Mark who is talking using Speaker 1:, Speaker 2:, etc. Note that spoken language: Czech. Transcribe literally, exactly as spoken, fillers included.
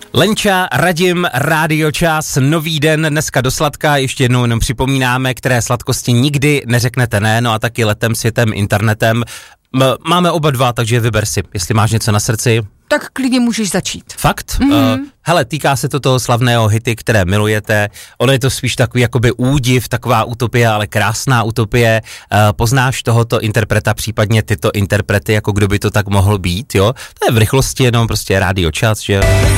Speaker 1: Lenča, Radim, Rádio Čas, nový den, dneska do sladka, ještě jednou jenom připomínáme, které sladkosti nikdy neřeknete ne, no a taky letem, světem, internetem. M- máme oba dva, takže vyber si, jestli máš něco na srdci.
Speaker 2: Tak klidně můžeš začít.
Speaker 1: Fakt?
Speaker 2: Mm-hmm.
Speaker 1: Uh, hele, týká se to toho slavného hity, které milujete. Ono je to spíš takový jakoby údiv, taková utopie, ale krásná utopie. Uh, poznáš tohoto interpreta, případně tyto interprety, jako kdo by to tak mohl být, jo? To je v rychlosti jenom prostě Rádio Čas, že jo?